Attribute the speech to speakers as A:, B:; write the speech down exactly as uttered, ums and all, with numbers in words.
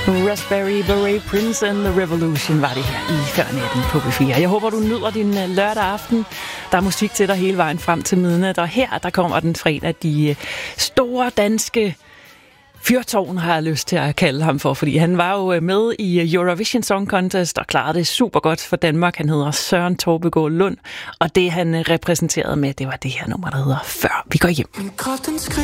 A: Raspberry Beret Prince and the Revolution var det her i Før Natten på P fire. Jeg håber, du nyder din lørdag aften. Der er musik til dig hele vejen frem til midnat, og her der kommer den fredag de store danske fyrtårn, har jeg lyst til at kalde ham for, fordi han var jo med i Eurovision Song Contest og klarede det super godt for Danmark. Han hedder Søren Torbegaard Lund, og det han repræsenterede med, det var det her nummer, der hedder Før vi går hjem.